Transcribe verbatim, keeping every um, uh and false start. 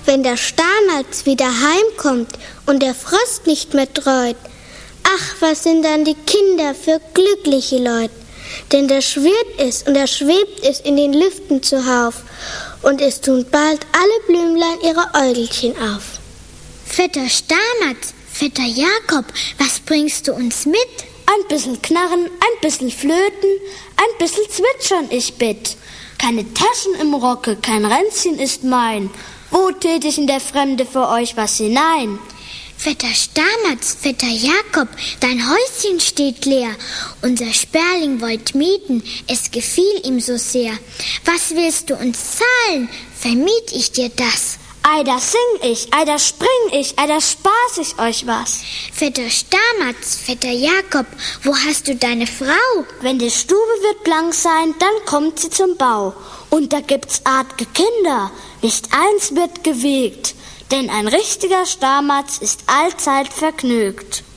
wenn der Stamalz wieder heimkommt und der Frost nicht mehr dreut. Ach, was sind dann die Kinder für glückliche Leute, denn da schwirrt es und da schwebt es in den Lüften zuhauf, und es tun bald alle Blümlein ihre Äugelchen auf. Vetter Stamalz, Vetter Jakob, was bringst du uns mit? Ein bisschen Knarren, ein bisschen Flöten, ein bisschen Zwitschern, ich bitt. Keine Taschen im Rocke, kein Ränzchen ist mein. Wo tät ich in der Fremde für euch was hinein? Vetter Stamalz, Vetter Jakob, dein Häuschen steht leer. Unser Sperling wollt mieten, es gefiel ihm so sehr. Was willst du uns zahlen? Vermiet ich dir das? Ei, da sing ich, ei, da spring ich, ei, da spaß ich euch was. Vetter Stamalz, Vetter Jakob, wo hast du deine Frau? Wenn die Stube wird blank sein, dann kommt sie zum Bau. Und da gibt's artge Kinder, nicht eins wird gewegt, denn ein richtiger Stamalz ist allzeit vergnügt.